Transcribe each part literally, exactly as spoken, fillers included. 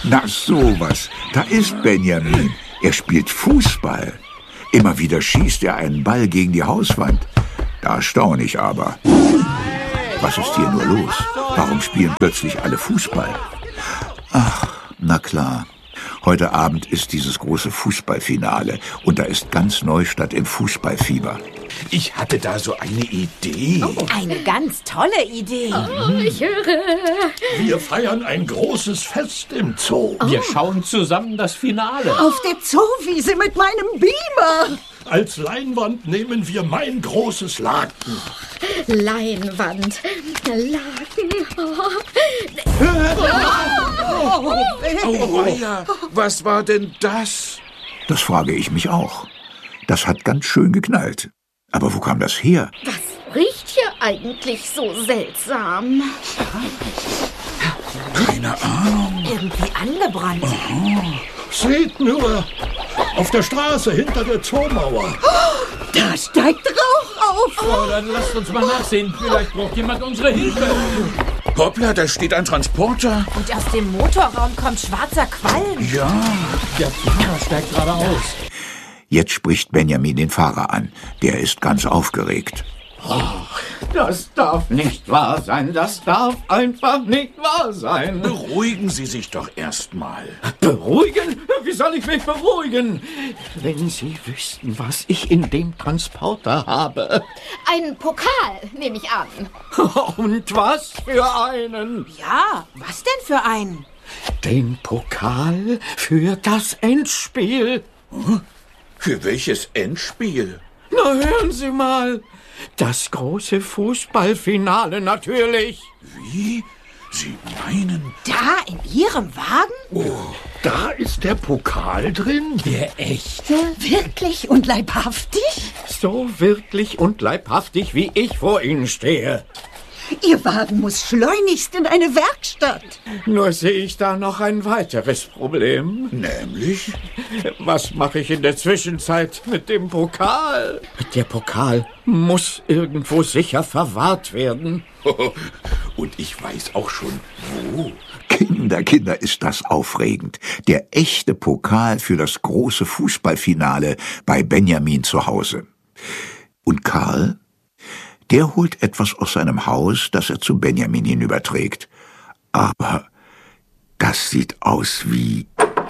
Na sowas, da ist Benjamin. Er spielt Fußball. Immer wieder schießt er einen Ball gegen die Hauswand. Da staune ich aber. Was ist hier nur los? Warum spielen plötzlich alle Fußball? Ach, na klar. Heute Abend ist dieses große Fußballfinale und da ist ganz Neustadt im Fußballfieber. Ich hatte da so eine Idee. Oh, eine ganz tolle Idee. Oh, ich höre. Wir feiern ein großes Fest im Zoo. Oh. Wir schauen zusammen das Finale. Auf der Zoowiese mit meinem Beamer. Als Leinwand nehmen wir mein großes Laken. Leinwand, Laken. Oh, oh weia, was war denn das? Das frage ich mich auch. Das hat ganz schön geknallt. Aber wo kam das her? Was riecht hier eigentlich so seltsam? Keine Ahnung. Irgendwie angebrannt. Aha. Seht nur, auf der Straße hinter der Zoomauer. Oh, da steigt Rauch auf. Oh, dann lasst uns mal nachsehen. Vielleicht braucht jemand unsere Hilfe. Hoppla, da steht ein Transporter. Und aus dem Motorraum kommt schwarzer Qualm. Ja. Der Fahrer steigt gerade aus. Jetzt spricht Benjamin den Fahrer an. Der ist ganz aufgeregt. Oh, das darf nicht wahr sein. Das darf einfach nicht wahr sein. Beruhigen Sie sich doch erst mal. Beruhigen? Wie soll ich mich beruhigen? Wenn Sie wüssten, was ich in dem Transporter habe. Ein Pokal, nehme ich an. Und was für einen? Ja, was denn für einen? Den Pokal für das Endspiel. Hm? Für welches Endspiel? Na, hören Sie mal. Das große Fußballfinale natürlich. Wie? Sie meinen... Da, in Ihrem Wagen? Oh, da ist der Pokal drin? Der echte? Wirklich und leibhaftig? So wirklich und leibhaftig, wie ich vor Ihnen stehe. Ihr Wagen muss schleunigst in eine Werkstatt. Nur sehe ich da noch ein weiteres Problem. Nämlich? Was mache ich in der Zwischenzeit mit dem Pokal? Der Pokal muss irgendwo sicher verwahrt werden. Und ich weiß auch schon, wo. Kinder, Kinder, ist das aufregend. Der echte Pokal für das große Fußballfinale bei Benjamin zu Hause. Und Karl? Der holt etwas aus seinem Haus, das er zu Benjamin hinüberträgt. Aber das sieht aus wie...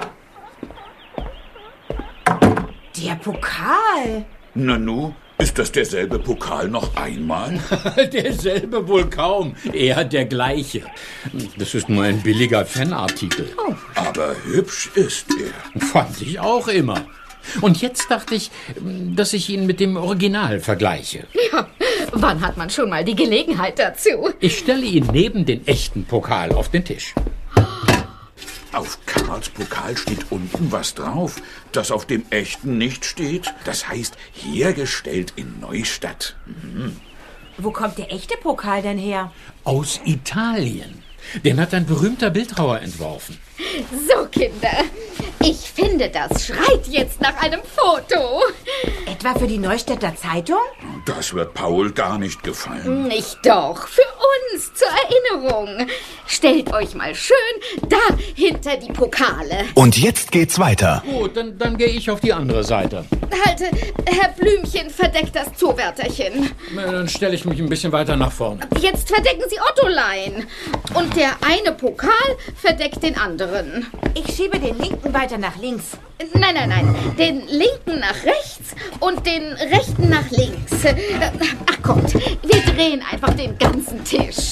Der Pokal. Nanu, ist das derselbe Pokal noch einmal? Derselbe wohl kaum. Eher der gleiche. Das ist nur ein billiger Fanartikel. Oh. Aber hübsch ist er. Fand ich auch immer. Und jetzt dachte ich, dass ich ihn mit dem Original vergleiche. Ja, wann hat man schon mal die Gelegenheit dazu? Ich stelle ihn neben den echten Pokal auf den Tisch. Auf Karls Pokal steht unten was drauf, das auf dem echten nicht steht. Das heißt, hergestellt in Neustadt. Mhm. Wo kommt der echte Pokal denn her? Aus Italien. Den hat ein berühmter Bildhauer entworfen. So, Kinder, ich finde, das schreit jetzt nach einem Foto. Etwa für die Neustädter Zeitung? Das wird Paul gar nicht gefallen. Nicht doch, für uns zur Erinnerung. Stellt euch mal schön da hinter die Pokale. Und jetzt geht's weiter. Gut, dann, dann gehe ich auf die andere Seite. Halte, Herr Blümchen verdeckt das Zoowärterchen. Na, dann stelle ich mich ein bisschen weiter nach vorne. Jetzt verdecken Sie Ottolein. Und der eine Pokal verdeckt den anderen. Ich schiebe den linken weiter nach links. Nein, nein, nein. Den linken nach rechts und den rechten nach links. Ach kommt, wir drehen einfach den ganzen Tisch.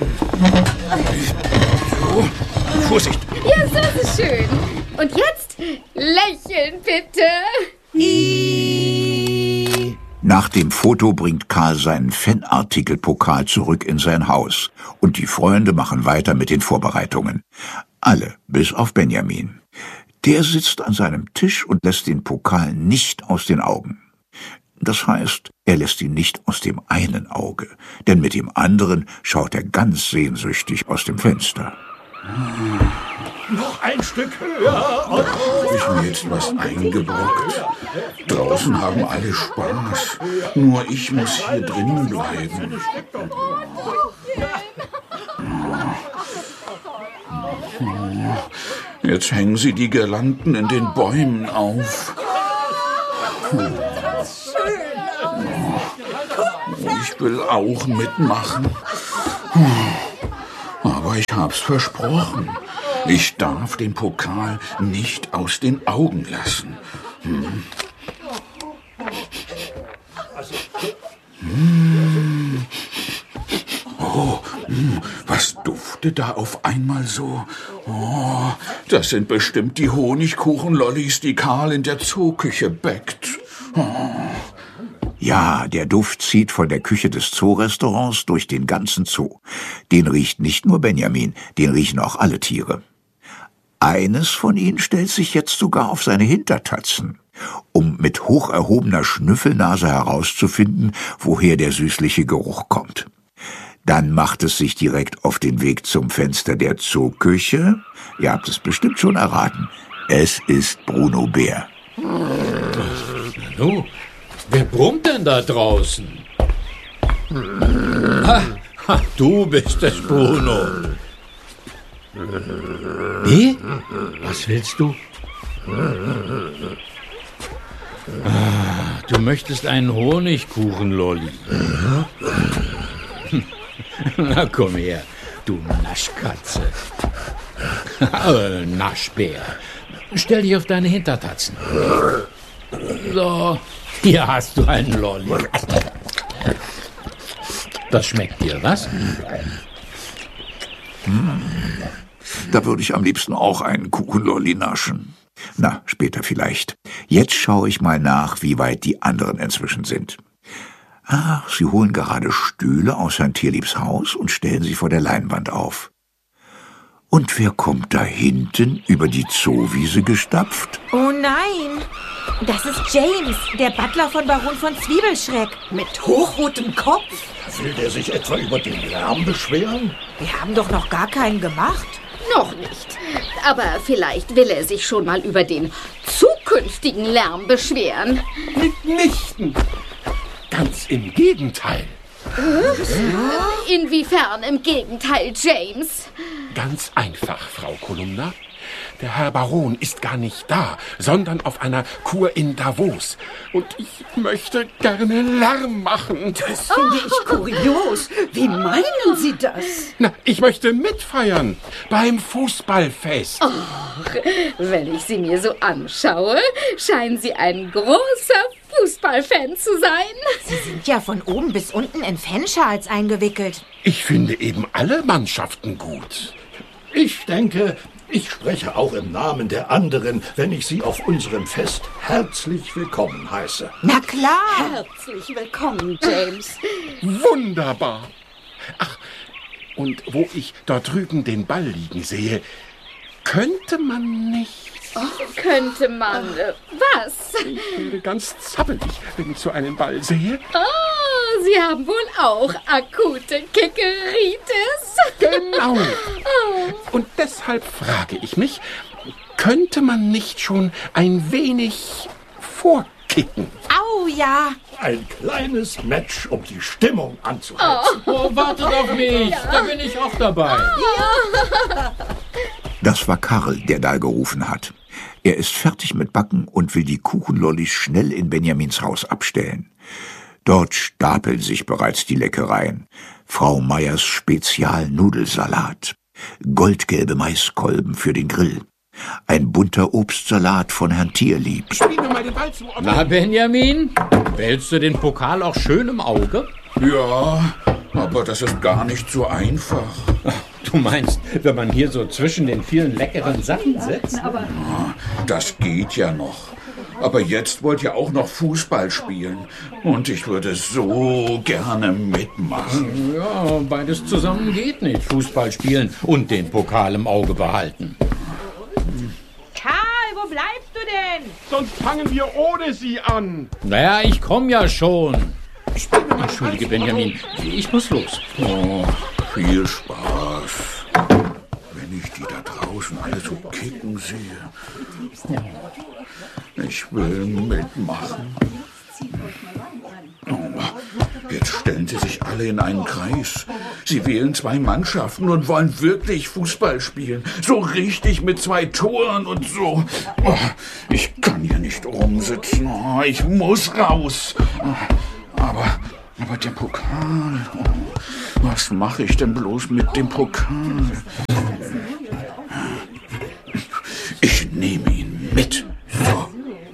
So, Vorsicht. Ja, so ist es schön. Und jetzt lächeln bitte. Nach dem Foto bringt Karl seinen Fanartikel-Pokal zurück in sein Haus und die Freunde machen weiter mit den Vorbereitungen. Alle, bis auf Benjamin. Der sitzt an seinem Tisch und lässt den Pokal nicht aus den Augen. Das heißt, er lässt ihn nicht aus dem einen Auge, denn mit dem anderen schaut er ganz sehnsüchtig aus dem Fenster. Noch ein Stück höher. Habe ich mir jetzt was eingebrockt? Draußen haben alle Spaß. Nur ich muss hier drinnen bleiben. Jetzt hängen sie die Girlanden in den Bäumen auf. Ich will auch mitmachen. Aber ich hab's versprochen. Ich darf den Pokal nicht aus den Augen lassen. Hm. Hm. Oh, hm. Was duftet da auf einmal so? Oh, das sind bestimmt die Honigkuchenlollis, die Karl in der Zooküche bäckt. Oh. Ja, der Duft zieht von der Küche des Zoorestaurants durch den ganzen Zoo. Den riecht nicht nur Benjamin, den riechen auch alle Tiere. Eines von ihnen stellt sich jetzt sogar auf seine Hintertatzen, um mit hoch erhobener Schnüffelnase herauszufinden, woher der süßliche Geruch kommt. Dann macht es sich direkt auf den Weg zum Fenster der Zooküche. Ihr habt es bestimmt schon erraten. Es ist Bruno Bär. Nu, wer brummt denn da draußen? Ah, du bist es, Bruno. Wie? Was willst du? Ah, du möchtest einen Honigkuchenlolli. Na komm her, du Naschkatze. äh, Naschbär. Stell dich auf deine Hintertatzen. So, hier hast du einen Lolli. Das schmeckt dir, was? Da würde ich am liebsten auch einen Kuchenlolli naschen. Na, später vielleicht. Jetzt schaue ich mal nach, wie weit die anderen inzwischen sind. Ach, sie holen gerade Stühle aus Herrn Tierliebs Haus und stellen sie vor der Leinwand auf. Und wer kommt da hinten über die Zoowiese gestapft? Oh nein, das ist James, der Butler von Baron von Zwiebelschreck. Mit hochrotem Kopf? Will der sich etwa über den Lärm beschweren? Wir haben doch noch gar keinen gemacht. Noch nicht. Aber vielleicht will er sich schon mal über den zukünftigen Lärm beschweren. Mitnichten. Ganz im Gegenteil. Inwiefern im Gegenteil, James? Ganz einfach, Frau Kolumna. Der Herr Baron ist gar nicht da, sondern auf einer Kur in Davos. Und ich möchte gerne Lärm machen. Das finde ich kurios. Wie meinen Sie das? Na, ich möchte mitfeiern beim Fußballfest. Oh, wenn ich Sie mir so anschaue, scheinen Sie ein großer Fußballfan zu sein. Sie sind ja von oben bis unten in Fanschals eingewickelt. Ich finde eben alle Mannschaften gut. Ich denke, ich spreche auch im Namen der anderen, wenn ich Sie auf unserem Fest herzlich willkommen heiße. Na klar. Herzlich willkommen, James. Wunderbar. Ach, und wo ich dort drüben den Ball liegen sehe, könnte man nicht... Oh, könnte man. Äh, was? Ich werde ganz zappelig, wenn ich so einen Ball sehe. Oh, Sie haben wohl auch akute Kickeritis. Genau. Und deshalb frage ich mich, könnte man nicht schon ein wenig vorkicken? Au, ja. Ein kleines Match, um die Stimmung anzuheizen. Oh, wartet auf mich. Ja. Da bin ich auch dabei. Ja. Das war Karl, der da gerufen hat. Er ist fertig mit Backen und will die Kuchenlollis schnell in Benjamins Haus abstellen. Dort stapeln sich bereits die Leckereien. Frau Meyers Spezial-Nudelsalat, goldgelbe Maiskolben für den Grill, ein bunter Obstsalat von Herrn Tierlieb. Na, Benjamin, behältst du den Pokal auch schön im Auge? Ja, aber das ist gar nicht so einfach. Du meinst, wenn man hier so zwischen den vielen leckeren Sachen sitzt? Ja, das geht ja noch. Aber jetzt wollt ihr auch noch Fußball spielen. Und ich würde so gerne mitmachen. Ja, beides zusammen geht nicht. Fußball spielen und den Pokal im Auge behalten. Karl, wo bleibst du denn? Sonst fangen wir ohne Sie an. Naja, ich komme ja schon. Entschuldige, Benjamin, ich muss los. Oh, viel Spaß. Wenn ich die da draußen alle so kicken sehe. Ich will mitmachen. Oh, jetzt stellen sie sich alle in einen Kreis. Sie wählen zwei Mannschaften und wollen wirklich Fußball spielen. So richtig mit zwei Toren und so. Oh, ich kann hier nicht rumsitzen. Oh, ich muss raus. Aber, aber der Pokal. Oh, was mache ich denn bloß mit dem Pokal? Ich nehme ihn mit. So.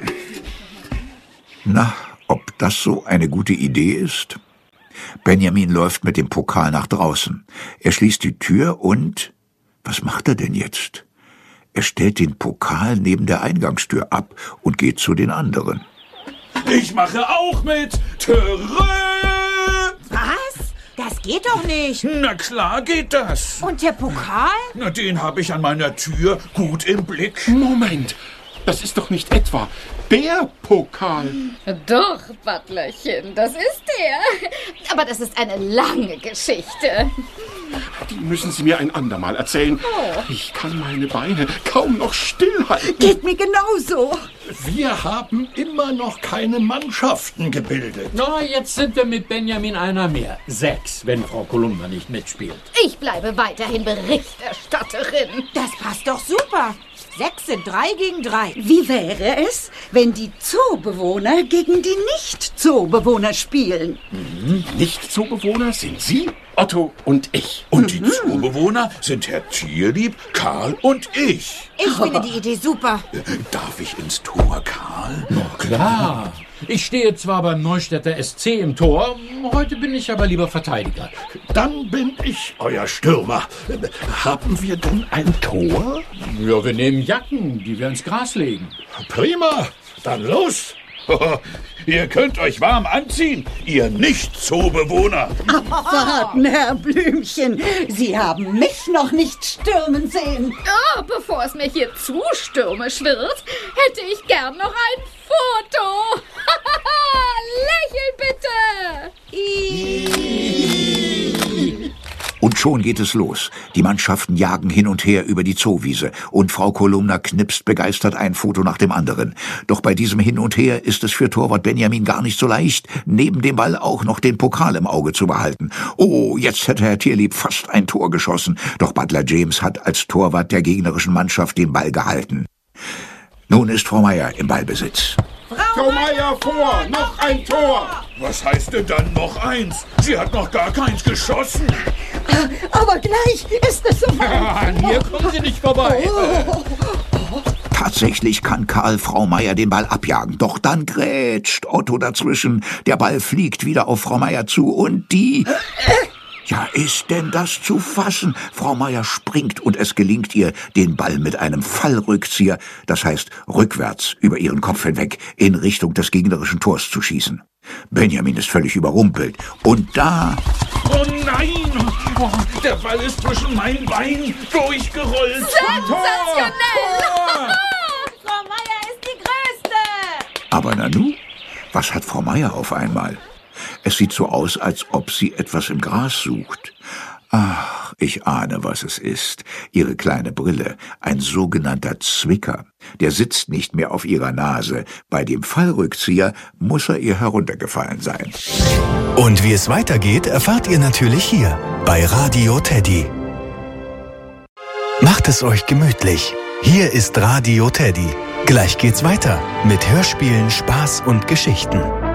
Na, ob das so eine gute Idee ist? Benjamin läuft mit dem Pokal nach draußen. Er schließt die Tür und... Was macht er denn jetzt? Er stellt den Pokal neben der Eingangstür ab und geht zu den anderen. Ich mache auch mit. Törö! Was? Das geht doch nicht. Na klar geht das. Und der Pokal? Na, den habe ich an meiner Tür gut im Blick. Moment, das ist doch nicht etwa der Pokal. Doch, Butlerchen, das ist der. Aber das ist eine lange Geschichte. Die müssen Sie mir ein andermal erzählen. Oh. Ich kann meine Beine kaum noch stillhalten. Geht mir genauso. Wir haben immer noch keine Mannschaften gebildet. Na, jetzt sind wir mit Benjamin einer mehr. Sechs, wenn Frau Kolumna nicht mitspielt. Ich bleibe weiterhin Berichterstatterin. Das passt doch super. Sechs sind drei gegen drei. Wie wäre es, wenn die Zoobewohner gegen die Nicht-Zoobewohner spielen? Mhm. Nicht-Zoobewohner sind Sie, Otto und ich. Und die Zoobewohner sind Herr Tierlieb, Karl und ich. Ich finde die Idee super. Darf ich ins Tor, Karl? Na klar. Ich stehe zwar beim Neustädter S C im Tor, heute bin ich aber lieber Verteidiger. Dann bin ich euer Stürmer. Haben wir denn ein Tor? Ja, wir nehmen Jacken, die wir ins Gras legen. Prima, dann los. Ihr könnt euch warm anziehen, ihr Nicht-Zoobewohner. Abwarten, Herr Blümchen. Sie haben mich noch nicht stürmen sehen. Oh, bevor es mir hier zu stürmisch wird, hätte ich gern noch ein Foto. Lächeln bitte. Und schon geht es los. Die Mannschaften jagen hin und her über die Zoowiese und Frau Kolumna knipst begeistert ein Foto nach dem anderen. Doch bei diesem Hin und Her ist es für Torwart Benjamin gar nicht so leicht, neben dem Ball auch noch den Pokal im Auge zu behalten. Oh, jetzt hätte Herr Tierlieb fast ein Tor geschossen, doch Butler James hat als Torwart der gegnerischen Mannschaft den Ball gehalten. Nun ist Frau Meier im Ballbesitz. Frau Meier vor, noch ein Tor. Was heißt denn dann noch eins? Sie hat noch gar keins geschossen. Aber gleich ist es soweit. An mir kommen Sie nicht vorbei. Oh. Tatsächlich kann Karl Frau Meier den Ball abjagen, doch dann grätscht Otto dazwischen. Der Ball fliegt wieder auf Frau Meier zu und die... Ja, ist denn das zu fassen? Frau Meier springt und es gelingt ihr, den Ball mit einem Fallrückzieher, das heißt rückwärts über ihren Kopf hinweg, in Richtung des gegnerischen Tors zu schießen. Benjamin ist völlig überrumpelt. Und da... Oh nein! Oh, der Ball ist zwischen meinen Beinen durchgerollt. Sensationell! Frau Meier ist die Größte. Aber Nanu, was hat Frau Meier auf einmal? Es sieht so aus, als ob sie etwas im Gras sucht. Ach, ich ahne, was es ist. Ihre kleine Brille, ein sogenannter Zwicker. Der sitzt nicht mehr auf ihrer Nase. Bei dem Fallrückzieher muss er ihr heruntergefallen sein. Und wie es weitergeht, erfahrt ihr natürlich hier bei Radio Teddy. Macht es euch gemütlich. Hier ist Radio Teddy. Gleich geht's weiter mit Hörspielen, Spaß und Geschichten.